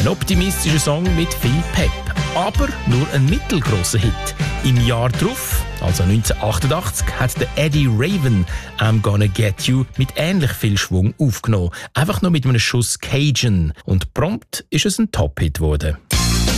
Ein optimistischer Song mit viel Pep, aber nur ein mittelgrosser Hit. Im Jahr darauf, also 1988, hat der Eddie Raven «I'm Gonna Get You» mit ähnlich viel Schwung aufgenommen. Einfach nur mit einem Schuss Cajun. Und prompt ist es ein Top-Hit geworden.